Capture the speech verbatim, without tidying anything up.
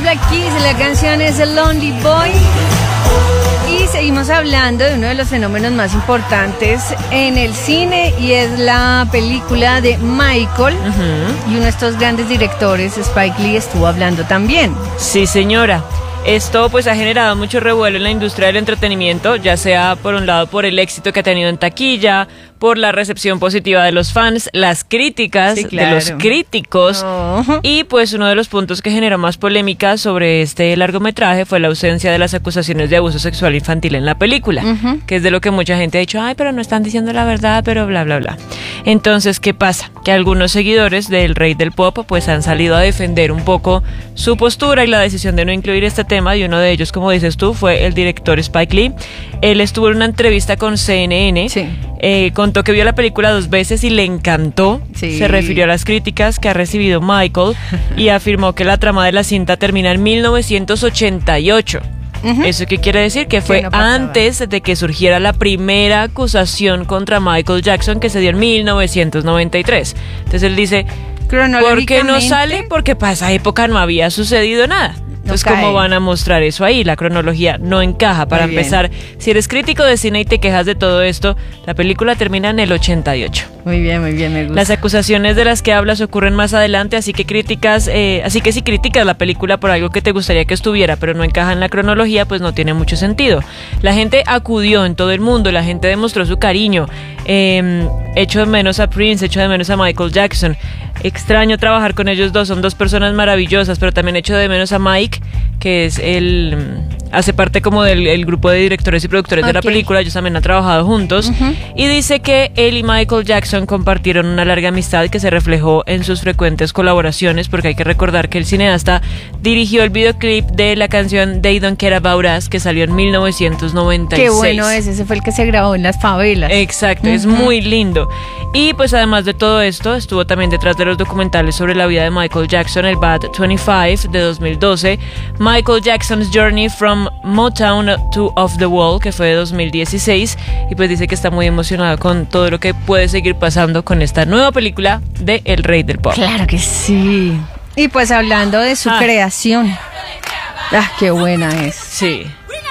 Black Keys, la canción es The Lonely Boy. Y seguimos hablando de uno de los fenómenos más importantes en el cine, y es la película de Michael. Uh-huh. Y uno de estos grandes directores, Spike Lee, estuvo hablando también. Sí, señora. Esto pues ha generado mucho revuelo en la industria del entretenimiento, ya sea por un lado por el éxito que ha tenido en taquilla, por la recepción positiva de los fans, las críticas sí, claro. de los críticos, oh. y pues uno de los puntos que generó más polémica sobre este largometraje fue la ausencia de las acusaciones de abuso sexual infantil en la película, uh-huh. que es de lo que mucha gente ha dicho, ay, pero no están diciendo la verdad, pero bla, bla, bla. Entonces, ¿qué pasa? Que algunos seguidores del Rey del Pop pues han salido a defender un poco su postura y la decisión de no incluir este tema, y uno de ellos, como dices tú, fue el director Spike Lee. Él estuvo en una entrevista con C N N, sí. eh, contó que vio la película dos veces y le encantó, sí. se refirió a las críticas que ha recibido Michael y afirmó que la trama de la cinta termina en mil novecientos ochenta y ocho. Uh-huh. ¿Eso qué quiere decir? Que fue que no antes de que surgiera la primera acusación contra Michael Jackson, que se dio en mil novecientos noventa y tres. Entonces él dice, ¿por qué no sale? Porque para esa época no había sucedido nada. Entonces, no ¿cómo van a mostrar eso ahí? La cronología no encaja. Para empezar, si eres crítico de cine y te quejas de todo esto, la película termina en el ochenta y ocho. Muy bien, muy bien, me gusta. Las acusaciones de las que hablas ocurren más adelante, así que críticas, eh, así que si criticas la película por algo que te gustaría que estuviera, pero no encaja en la cronología, pues no tiene mucho sentido. La gente acudió en todo el mundo, la gente demostró su cariño, eh, echo de menos a Prince, echo de menos a Michael Jackson. Extraño trabajar con ellos dos, son dos personas maravillosas, pero también echo de menos a Mike, que es el hace parte como del el grupo de directores y productores okay. de la película. Ellos también han trabajado juntos, uh-huh. y dice que él y Michael Jackson compartieron una larga amistad que se reflejó en sus frecuentes colaboraciones, porque hay que recordar que el cineasta dirigió el videoclip de la canción They Don't Care About Us, que salió en mil novecientos noventa y seis. Qué bueno es, ese fue el que se grabó en las favelas. Exacto, uh-huh. es muy lindo. Y pues además de todo esto, estuvo también detrás de los documentales sobre la vida de Michael Jackson, el Bad veinticinco de dos mil doce, Michael Jackson's Journey from Motown to Off the Wall, que fue de dos mil dieciséis, y pues dice que está muy emocionado con todo lo que puede seguir pasando con esta nueva película de El Rey del Pop. Claro que sí. Y pues hablando de su ah. creación, ah, qué buena es. Sí.